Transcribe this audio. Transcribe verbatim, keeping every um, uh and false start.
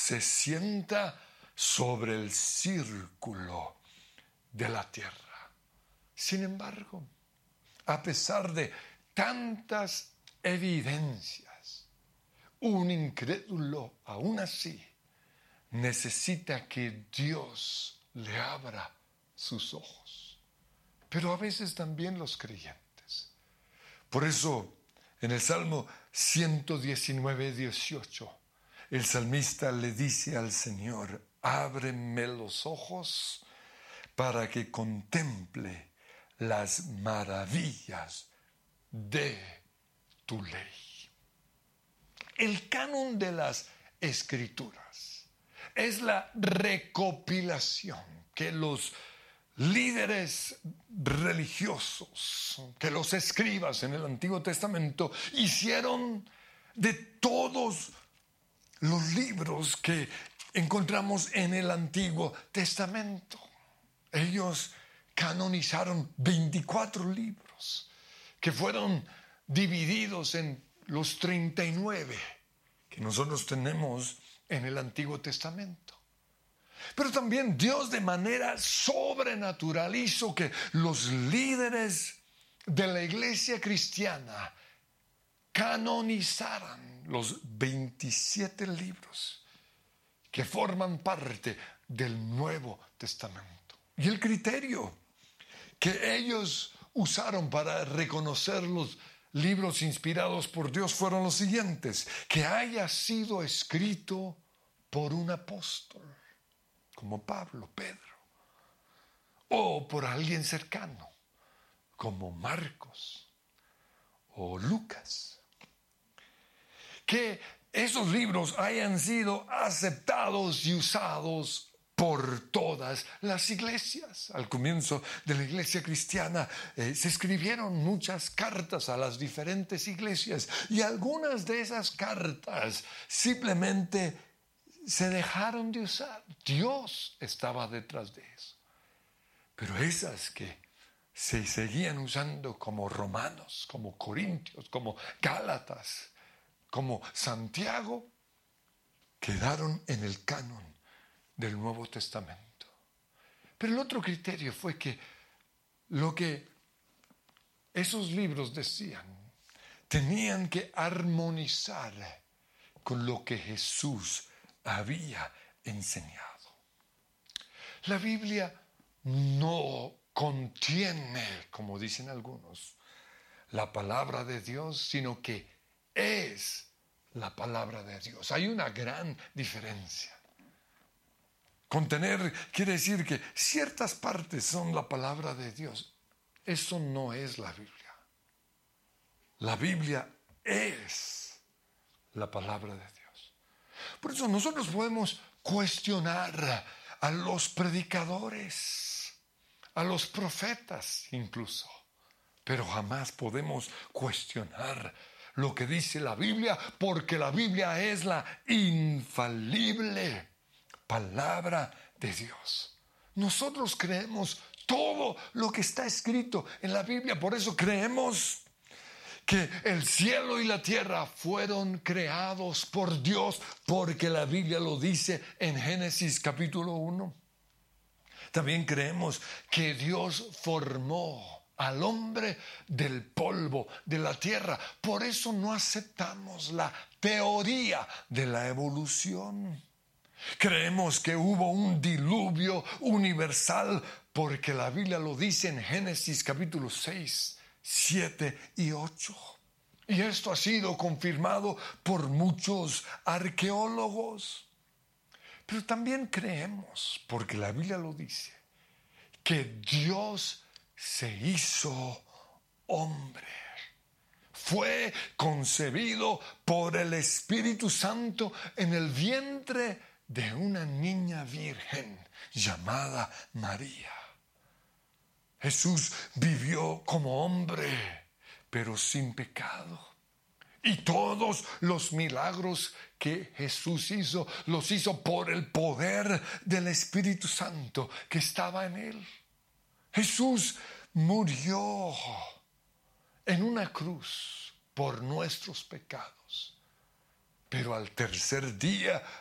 se sienta sobre el círculo de la tierra. Sin embargo, a pesar de tantas evidencias, un incrédulo aún así necesita que Dios le abra sus ojos. Pero a veces también los creyentes. Por eso, en el Salmo ciento diecinueve, dieciocho, el salmista le dice al Señor: ábreme los ojos para que contemple las maravillas de tu ley. El canon de las Escrituras es la recopilación que los líderes religiosos, que los escribas en el Antiguo Testamento hicieron de todos los libros que encontramos en el Antiguo Testamento. Ellos canonizaron veinticuatro libros que fueron divididos en los treinta y nueve que nosotros tenemos en el Antiguo Testamento. Pero también Dios de manera sobrenatural hizo que los líderes de la iglesia cristiana canonizaran los veintisiete libros que forman parte del Nuevo Testamento. Y el criterio que ellos usaron para reconocer los libros inspirados por Dios fueron los siguientes: que haya sido escrito por un apóstol, como Pablo, Pedro, o por alguien cercano, como Marcos o Lucas. Que esos libros hayan sido aceptados y usados por todas las iglesias. Al comienzo de la iglesia cristiana eh, se escribieron muchas cartas a las diferentes iglesias, y algunas de esas cartas simplemente se dejaron de usar. Dios estaba detrás de eso. Pero esas que se seguían usando, como Romanos, como Corintios, como Gálatas, como Santiago, quedaron en el canon del Nuevo Testamento. Pero el otro criterio fue que lo que esos libros decían tenían que armonizar con lo que Jesús había enseñado. La Biblia no contiene, como dicen algunos, la palabra de Dios, sino que es la palabra de Dios. Hay una gran diferencia. Contener quiere decir que ciertas partes son la palabra de Dios. Eso no es la Biblia. La Biblia es la palabra de Dios. Por eso nosotros podemos cuestionar a los predicadores, a los profetas incluso, pero jamás podemos cuestionar lo que dice la Biblia, porque la Biblia es la infalible palabra de Dios. Nosotros creemos todo lo que está escrito en la Biblia. Por eso creemos que el cielo y la tierra fueron creados por Dios, porque la Biblia lo dice en Génesis capítulo uno. También creemos que Dios formó al hombre del polvo de la tierra. Por eso no aceptamos la teoría de la evolución. Creemos que hubo un diluvio universal, porque la Biblia lo dice en Génesis capítulo seis, siete y ocho. Y esto ha sido confirmado por muchos arqueólogos. Pero también creemos, porque la Biblia lo dice, que Dios se hizo hombre. Fue concebido por el Espíritu Santo en el vientre de una niña virgen llamada María. Jesús vivió como hombre, pero sin pecado. Y todos los milagros que Jesús hizo, los hizo por el poder del Espíritu Santo que estaba en él. Jesús murió en una cruz por nuestros pecados, pero al tercer día